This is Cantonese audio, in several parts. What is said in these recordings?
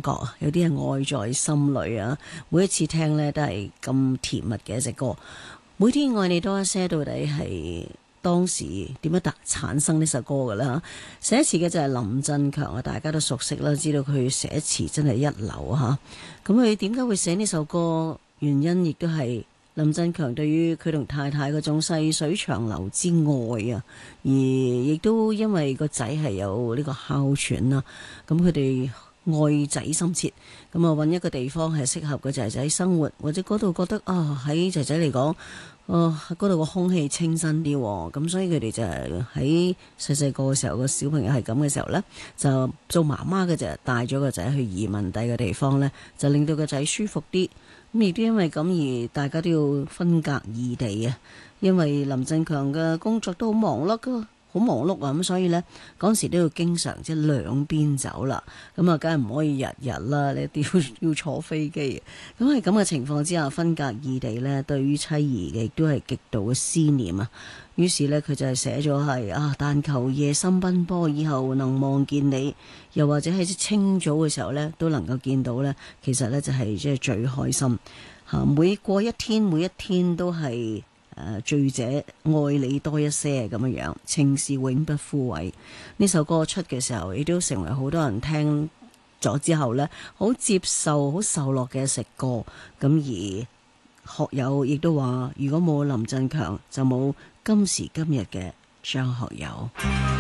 覺啊，有啲係愛在心裏啊。每一次聽呢都係咁甜蜜嘅一隻歌。每天愛你多一些，到底係當時點樣產生呢首歌嘅咧？寫詞嘅就係林振強啊，大家都熟悉啦，知道佢寫詞真係一流啊！咁佢點解會寫呢首歌？原因亦都係林振強對於佢同太太嗰種細水長流之愛啊，而亦都因為個仔係有呢個哮喘啦，咁佢哋愛仔心切，咁啊揾一個地方係適合個仔仔生活，或者嗰度覺得啊喺仔仔嚟講，嗰度個空氣清新啲，咁所以佢哋就係喺細細個嘅時候，個小朋友係咁嘅時候呢，就做媽媽嘅就帶咗個仔去移民第個地方呢，就令到個仔舒服啲。咁亦都因為咁而大家都要分隔異地啊，因為林振強嘅工作都好忙碌噶。好忙碌啊，咁所以呢，嗰時都要經常即係兩邊走啦，咁啊梗係唔可以日日啦，你都要坐飛機。咁喺咁嘅情況之下，分隔異地呢，對於妻兒嘅亦都係極度嘅思念啊。於是呢，佢就係寫咗係但求夜深奔波以後能望見你，又或者喺清早嘅時候呢，都能夠見到呢。其實呢，就係即係最開心嚇。每過一天，每一天都係。醉者愛你多一些咁樣，情是永不枯萎。呢首歌出嘅時候，亦都成為好多人聽咗之後呢，好接受、好受落嘅一首歌。咁而學友亦都話，如果冇林振強，就冇今時今日嘅張學友。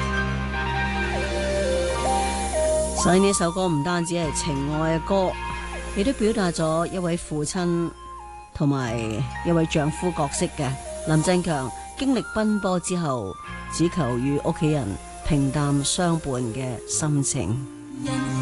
所以呢首歌唔單止係情愛嘅歌，亦都表達咗一位父親同埋一位丈夫角色嘅林振強經歷奔波之後，只求與屋企人平淡相伴嘅心情。